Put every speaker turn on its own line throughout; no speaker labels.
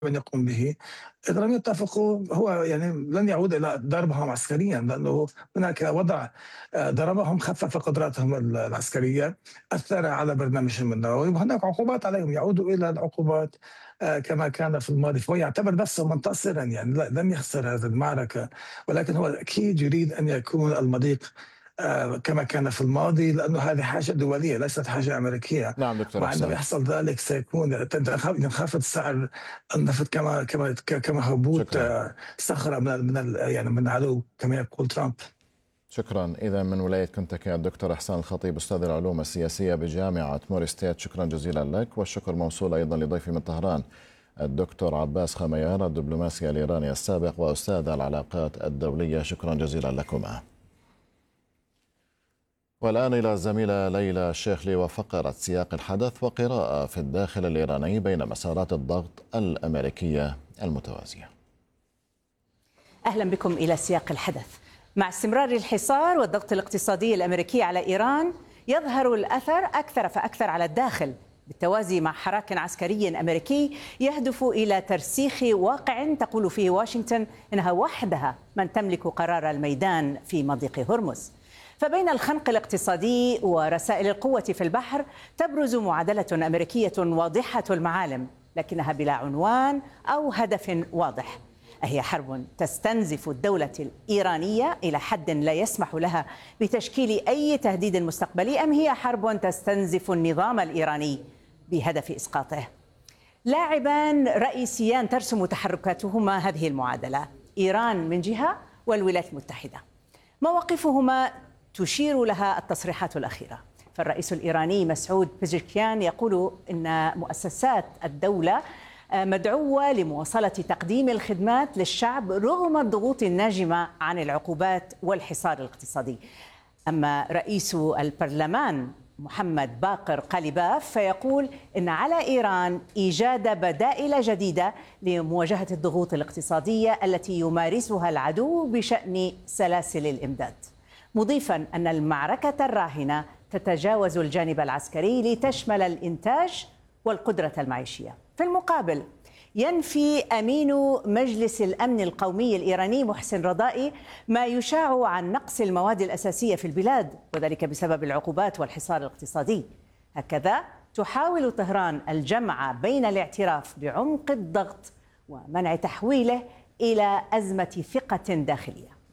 من يقوم به. إذا لم يتفقوا هو يعني لن يعود إلى ضربهم عسكريا، لأنه هناك وضع ضربهم، خفف قدراتهم العسكرية، أثر على برنامجهم النووي، وهناك عقوبات عليهم، يعودوا إلى العقوبات كما كان في الماضي. فهو يعتبر نفسه منتصرا، يعني لم يخسر هذه المعركة، ولكن هو أكيد يريد أن يكون المضيق كما كان في الماضي، لأنه هذه حاجة دولية ليست حاجة أمريكية.
نعم دكتور
وعندما
إحسان.
يحصل ذلك سيكون ينخفض سعر النفط كما هبوط
شكرا.
صخرة يعني من العدو كما يقول ترامب.
شكرا. إذا من ولاية كنتاكي الدكتور إحسان الخطيب أستاذ العلوم السياسية بجامعة موري ستيت، شكرا جزيلا لك. والشكر موصول أيضا لضيفي من طهران الدكتور عباس خميار الدبلوماسي الإيراني السابق وأستاذ العلاقات الدولية، شكرا جزيلا لكما. والآن إلى الزميلة ليلى الشيخلي وفقرة سياق الحدث وقراءة في الداخل الإيراني بين مسارات الضغط الأمريكية المتوازية.
أهلا بكم إلى سياق الحدث. مع استمرار الحصار والضغط الاقتصادي الأمريكي على إيران، يظهر الأثر أكثر فأكثر على الداخل، بالتوازي مع حراك عسكري أمريكي يهدف إلى ترسيخ واقع تقول فيه واشنطن إنها وحدها من تملك قرار الميدان في مضيق هرمز. فبين الخنق الاقتصادي ورسائل القوة في البحر تبرز معادلة أمريكية واضحة المعالم، لكنها بلا عنوان أو هدف واضح. أهي حرب تستنزف الدولة الإيرانية إلى حد لا يسمح لها بتشكيل أي تهديد مستقبلي، أم هي حرب تستنزف النظام الإيراني بهدف إسقاطه؟ لاعبان رئيسيان ترسم تحركاتهما هذه المعادلة، إيران من جهة والولايات المتحدة. مواقفهما تشير لها التصريحات الأخيرة. فالرئيس الإيراني مسعود بيزشكيان يقول إن مؤسسات الدولة مدعوة لمواصلة تقديم الخدمات للشعب رغم الضغوط الناجمة عن العقوبات والحصار الاقتصادي. أما رئيس البرلمان محمد باقر قاليباف فيقول إن على إيران إيجاد بدائل جديدة لمواجهة الضغوط الاقتصادية التي يمارسها العدو بشأن سلاسل الإمداد، مضيفا أن المعركة الراهنة تتجاوز الجانب العسكري لتشمل الإنتاج والقدرة المعيشية. في المقابل ينفي أمين مجلس الأمن القومي الإيراني محسن رضائي ما يشاع عن نقص المواد الأساسية في البلاد، وذلك بسبب العقوبات والحصار الاقتصادي. هكذا تحاول طهران الجمع بين الاعتراف بعمق الضغط ومنع تحويله إلى أزمة ثقة داخلية.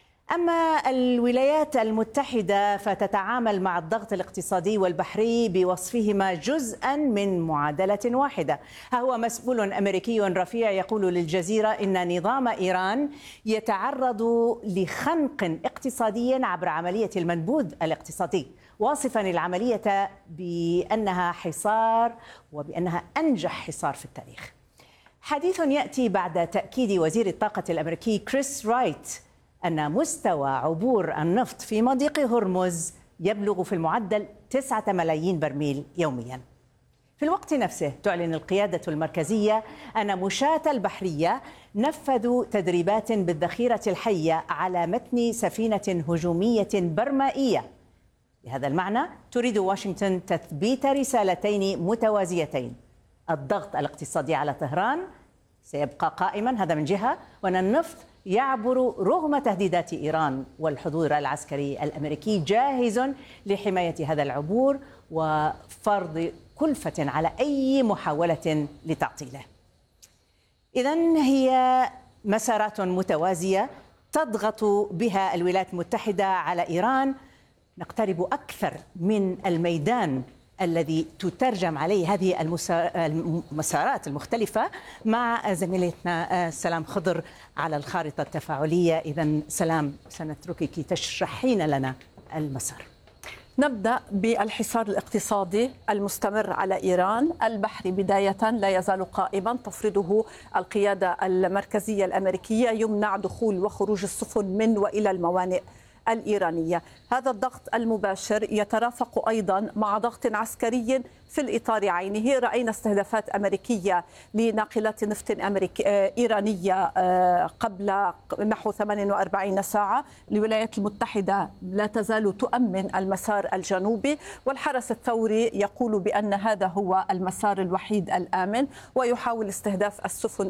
أما الولايات المتحدة فتتعامل مع الضغط الاقتصادي والبحري بوصفهما جزءا من معادلة واحدة. ها هو مسؤول أمريكي رفيع يقول للجزيرة إن نظام إيران يتعرض لخنق اقتصادي عبر عملية المنبوذ الاقتصادي، واصفا العملية بأنها حصار وبأنها أنجح حصار في التاريخ. حديث يأتي بعد تأكيد وزير الطاقة الأمريكي كريس رايت أن مستوى عبور النفط في مضيق هرمز يبلغ في المعدل 9 ملايين برميل يوميا. في الوقت نفسه تعلن القيادة المركزية أن مشاة البحرية نفذوا تدريبات بالذخيرة الحية على متن سفينة هجومية برمائية. بهذا المعنى تريد واشنطن تثبيت رسالتين متوازيتين: الضغط الاقتصادي على طهران سيبقى قائما، هذا من جهة، وأن النفط يعبر رغم تهديدات إيران، والحضور العسكري الأمريكي جاهز لحماية هذا العبور وفرض كلفة على أي محاولة لتعطيله. إذن هي مسارات متوازية تضغط بها الولايات المتحدة على إيران. نقترب أكثر من الميدان الذي تترجم عليه هذه المسارات المختلفة مع زميلتنا سلام خضر على الخارطة التفاعلية. إذن سلام، سنتركك تشرحين لنا المسار.
نبدأ بالحصار الاقتصادي المستمر على إيران. البحر بداية لا يزال قائما، تفرضه القيادة المركزية الأمريكية، يمنع دخول وخروج السفن من وإلى الموانئ الإيرانية. هذا الضغط المباشر يترافق أيضا مع ضغط عسكري في الإطار عينه. رأينا استهدافات أمريكية لناقلات نفط إيرانية قبل نحو 48 ساعة. الولايات المتحدة لا تزال تؤمن المسار الجنوبي، والحرس الثوري يقول بأن هذا هو المسار الوحيد الآمن، ويحاول استهداف السفن